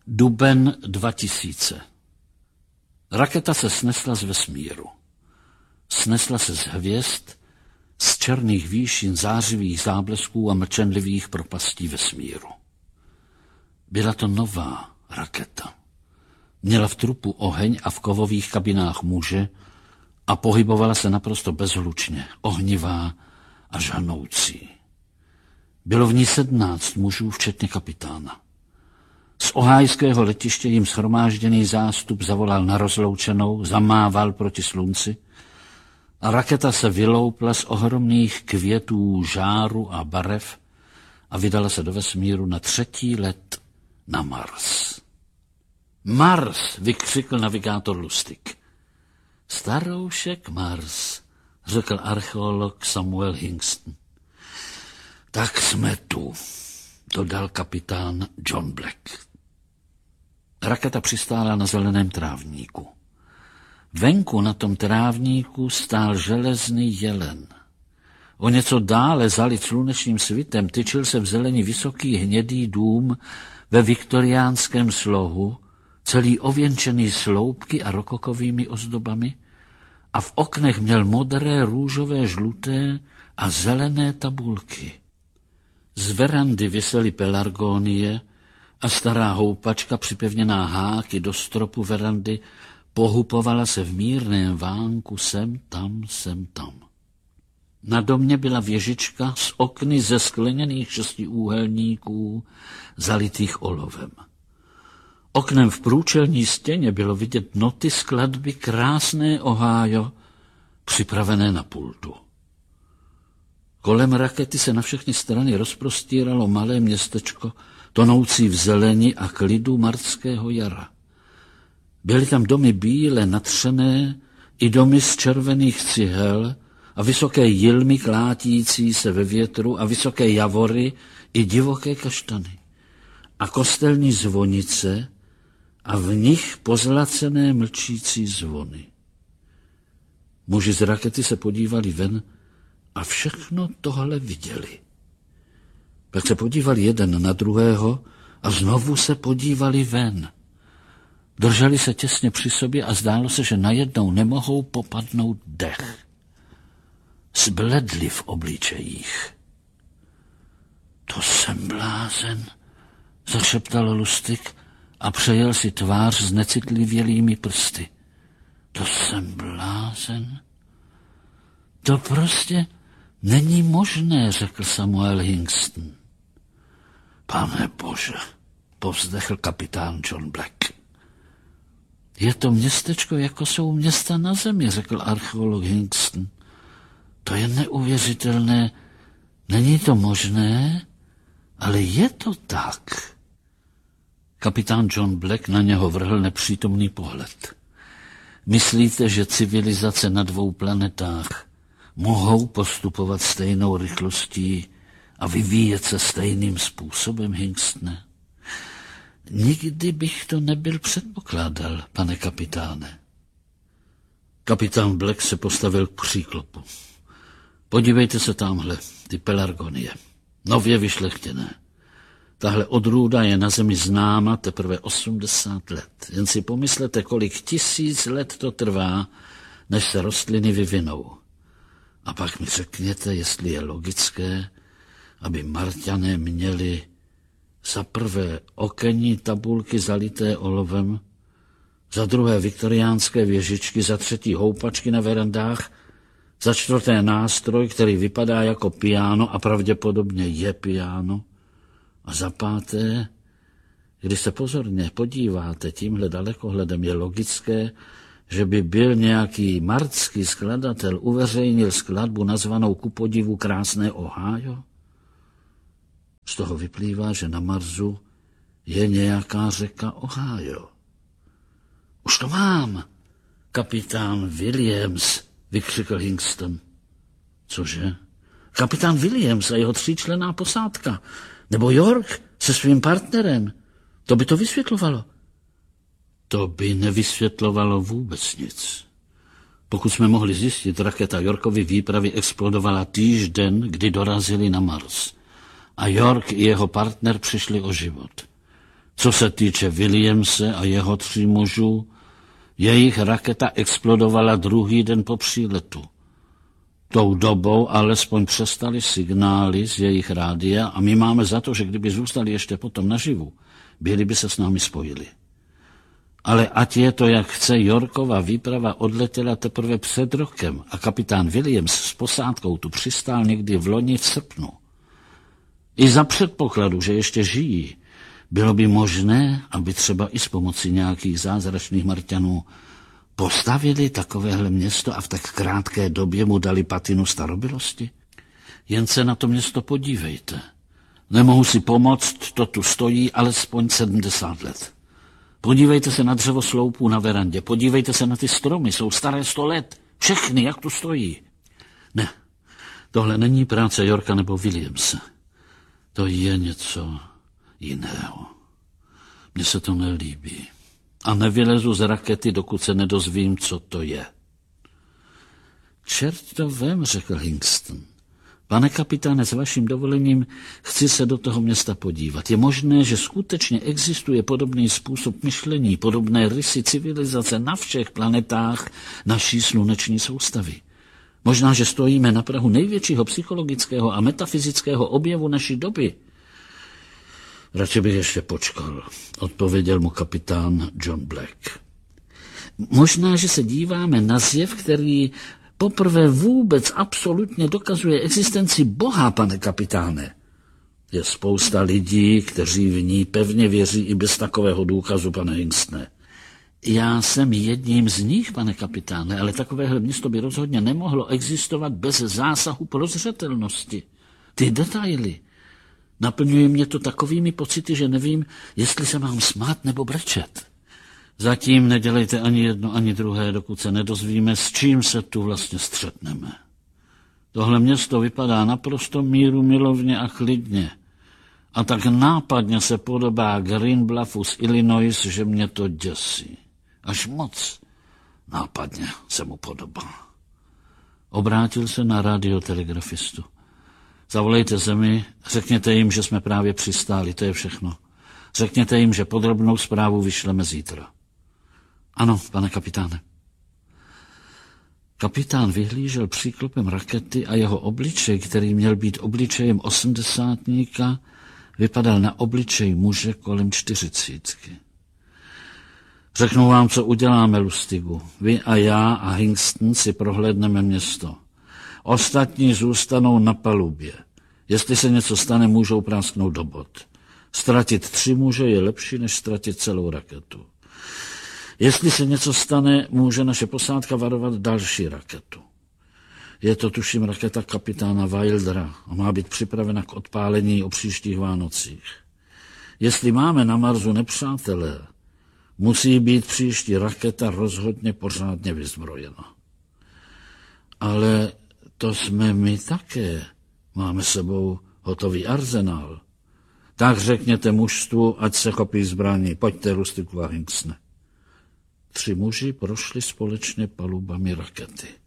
Duben 2000. Raketa se snesla z vesmíru. Snesla se z hvězd, z černých výšin zářivých záblesků a mlčenlivých propastí vesmíru. Byla to nová raketa. Měla v trupu oheň a v kovových kabinách muže a pohybovala se naprosto bezhlučně, ohnivá a žhanoucí. Bylo v ní 17 mužů, včetně kapitána. Z ohájského letiště jim shromážděný zástup zavolal na rozloučenou, zamával proti slunci a raketa se vyloupla z ohromných květů žáru a barev a vydala se do vesmíru na 3. let na Mars. Mars, vykřikl navigátor Lustig. Staroušek Mars, řekl archeolog Samuel Hingston. Tak jsme tu, dodal kapitán John Black. Raketa přistála na zeleném trávníku. Venku na tom trávníku stál železný jelen. O něco dále, zalit slunečním svitem, tyčil se v zelení vysoký hnědý dům ve viktoriánském slohu, celý ověnčený sloupky a rokokovými ozdobami, a v oknech měl modré, růžové, žluté a zelené tabulky. Z verandy visely pelargonie a stará houpačka připevněná háky do stropu verandy pohupovala se v mírném vánku sem tam. Na domě byla věžička s okny ze skleněných 6 úhelníků zalitých olovem. Oknem v průčelní stěně bylo vidět noty skladby Krásné Ohio, připravené na pultu. Kolem rakety se na všechny strany rozprostíralo malé městečko, tonoucí v zeleni a klidu martského jara. Byly tam domy bíle natřené i domy z červených cihel a vysoké jilmy klátící se ve větru a vysoké javory i divoké kaštany. A kostelní zvonice a v nich pozlacené mlčící zvony. Muži z rakety se podívali ven a všechno tohle viděli. Pak se podívali jeden na druhého a znovu se podívali ven. Drželi se těsně při sobě a zdálo se, že najednou nemohou popadnout dech. Zbledli v obličejích. To jsem blázen, zašeptal Lustig a přejel si tvář s necitlivělými prsty. To jsem blázen? To prostě není možné, řekl Samuel Hingston. Pane Bože, povzdechl kapitán John Black. Je to městečko, jako jsou města na zemi, řekl archeolog Hingston. To je neuvěřitelné, není to možné, ale je to tak. Kapitán John Black na něho vrhl nepřítomný pohled. Myslíte, že civilizace na 2 planetách mohou postupovat stejnou rychlostí a vyvíjet se stejným způsobem, Hingstne? Nikdy bych to nebyl předpokládal, pane kapitáne. Kapitán Black se postavil k příklopu. Podívejte se tamhle, ty pelargonie, nově vyšlechtěné. Tahle odrůda je na zemi známa teprve 80 let. Jen si pomyslete, kolik 1000 let to trvá, než se rostliny vyvinou. A pak mi řekněte, jestli je logické, aby Marťané měli za prvé okenní tabulky zalité olovem, za druhé viktoriánské věžičky, za třetí houpačky na verandách, za čtvrté nástroj, který vypadá jako piano a pravděpodobně je piano, a za páté, když se pozorně podíváte tímhle dalekohledem, je logické, že by byl nějaký martský skladatel uveřejnil skladbu nazvanou ku podivu Krásné Ohio? Z toho vyplývá, že na Marsu je nějaká řeka Ohio. Už to mám, kapitán Williams, vykřikl Hingston. Cože? Kapitán Williams a jeho 3členná posádka. Nebo York se svým partnerem. To by to vysvětlovalo. To by nevysvětlovalo vůbec nic. Pokud jsme mohli zjistit, raketa Yorkovy výpravy explodovala týžden, kdy dorazili na Mars. A York i jeho partner přišli o život. Co se týče Williamse a jeho 3 mužů, jejich raketa explodovala druhý den po příletu. Tou dobou alespoň přestaly signály z jejich rádia a my máme za to, že kdyby zůstali ještě potom naživu, byli by se s námi spojili. Ale ať je to, jak chce, Yorkova výprava odletěla teprve před rokem a kapitán Williams s posádkou tu přistál někdy v loni v srpnu. I za předpokladu, že ještě žijí, bylo by možné, aby třeba i s pomocí nějakých zázračných Marťanů postavili takovéhle město a v tak krátké době mu dali patinu starobilosti? Jen se na to město podívejte. Nemohu si pomoct, to tu stojí alespoň 70 let. Podívejte se na dřevo sloupů na verandě, podívejte se na ty stromy, jsou staré 100 let. Všechny, jak tu stojí. Ne, tohle není práce Yorka nebo Williamse. To je něco jiného. Mně se to nelíbí. A nevylezu z rakety, dokud se nedozvím, co to je. Čert to vem, řekl Hingston. Pane kapitáne, s vaším dovolením chci se do toho města podívat. Je možné, že skutečně existuje podobný způsob myšlení, podobné rysy civilizace na všech planetách naší sluneční soustavy. Možná, že stojíme na prahu největšího psychologického a metafyzického objevu naší doby. Radši bych ještě počkal, odpověděl mu kapitán John Black. Možná, že se díváme na zjev, který poprvé vůbec absolutně dokazuje existenci Boha, pane kapitáne. Je spousta lidí, kteří v ní pevně věří i bez takového důkazu, pane Hingstone. Já jsem jedním z nich, pane kapitáne, ale takovéhle město by rozhodně nemohlo existovat bez zásahu prozřetelnosti. Ty detaily. Naplňuje mě to takovými pocity, že nevím, jestli se mám smát nebo brečet. Zatím nedělejte ani jedno, ani druhé, dokud se nedozvíme, s čím se tu vlastně střetneme. Tohle město vypadá naprosto mírumilovně a klidně. A tak nápadně se podobá Green Bluffu z Illinois, že mě to děsí. Až moc nápadně se mu podobá. Obrátil se na radiotelegrafistu. Zavolejte zemi, řekněte jim, že jsme právě přistáli, to je všechno. Řekněte jim, že podrobnou zprávu vyšleme zítra. Ano, pane kapitáne. Kapitán vyhlížel příklopem rakety a jeho obličej, který měl být obličejem 80-tníka, vypadal na obličej muže kolem 40. Řeknu vám, co uděláme, Lustigu. Vy a já a Hingston si prohlédneme město. Ostatní zůstanou na palubě. Jestli se něco stane, můžou prásknout do bod. Ztratit 3 muže je lepší, než ztratit celou raketu. Jestli se něco stane, může naše posádka varovat další raketu. Je to, tuším, raketa kapitána Wildera a má být připravena k odpálení o příštích Vánocích. Jestli máme na Marsu nepřátelé, musí být příští raketa rozhodně pořádně vyzbrojena. Ale to jsme my také. Máme sebou hotový arzenál. Tak řekněte mužstvu, ať se chopí zbraní. Pojďte, Lustigu a Hingstone. 3 muži prošli společně palubami rakety.